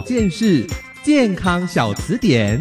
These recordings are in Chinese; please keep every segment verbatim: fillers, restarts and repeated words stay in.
健室健康小词典。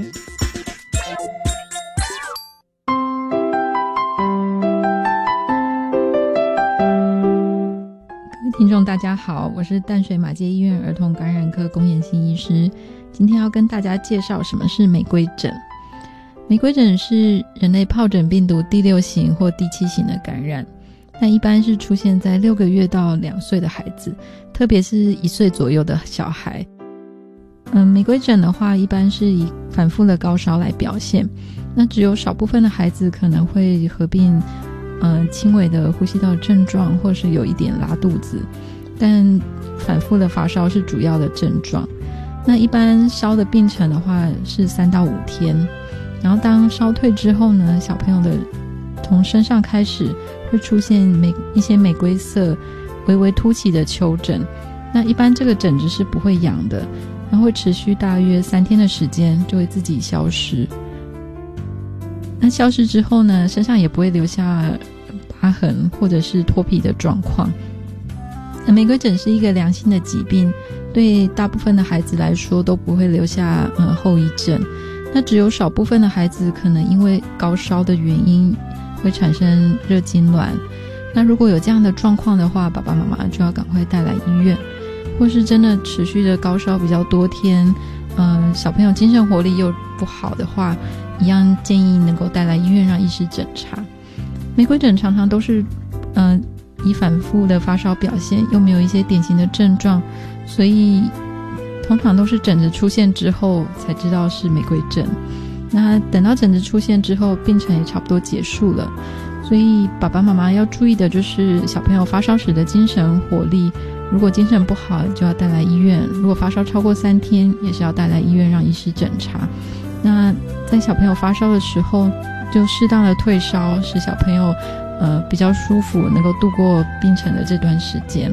听众大家好，我是淡水马偕医院儿童感染科龚妍希医师，今天要跟大家介绍什么是玫瑰疹。玫瑰疹是人类疱疹病毒第六型或第七型的感染，那一般是出现在六个月到两岁的孩子，特别是一岁左右的小孩。嗯，玫瑰疹的话一般是以反复的高烧来表现，那只有少部分的孩子可能会合并呃，轻微的呼吸道症状，或是有一点拉肚子，但反复的发烧是主要的症状。那一般烧的病程的话是三到五天，然后当烧退之后呢，小朋友的从身上开始会出现玫一些玫瑰色微微凸起的丘疹，那一般这个疹子是不会痒的，然后会持续大约三天的时间就会自己消失。那消失之后呢，身上也不会留下疤痕或者是脱皮的状况。那玫瑰疹是一个良性的疾病，对大部分的孩子来说都不会留下呃后遗症。那只有少部分的孩子可能因为高烧的原因会产生热痉挛。那如果有这样的状况的话，爸爸妈妈就要赶快带来医院，或是真的持续的高烧比较多天，嗯、呃，小朋友精神活力又不好的话，一样建议能够带来医院让医师诊查。玫瑰疹常常都是嗯、呃、以反复的发烧表现，又没有一些典型的症状，所以通常都是疹子出现之后才知道是玫瑰疹。那等到疹子出现之后，病程也差不多结束了，所以爸爸妈妈要注意的就是小朋友发烧时的精神活力，如果精神不好就要带来医院，如果发烧超过三天也是要带来医院让医师诊查。那在小朋友发烧的时候，就适当的退烧，使小朋友呃比较舒服，能够度过病程的这段时间。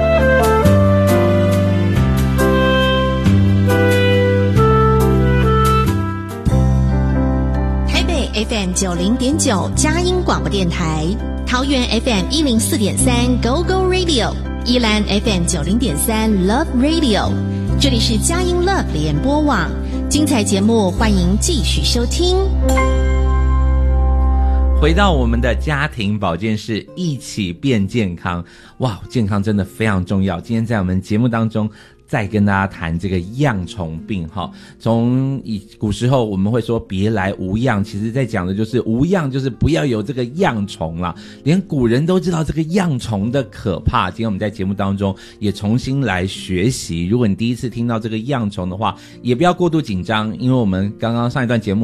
台北 F M 九零点九佳音广播电台，桃园 F M 一零四点三 Go Go Radio， 宜兰 F M 九零点三 Love Radio， 这里是佳音 Love 联播网。精彩节目欢迎继续收听。 回到我们的家庭保健室，一起变健康。哇，健康真的非常重要。今天在我们节目当中再跟大家谈这个恙虫病哈。从以古时候我们会说别来无恙，其实在讲的就是无恙，就是不要有这个恙虫啦。连古人都知道这个恙虫的可怕。今天我们在节目当中也重新来学习。如果你第一次听到这个恙虫的话，也不要过度紧张，因为我们刚刚上一段节目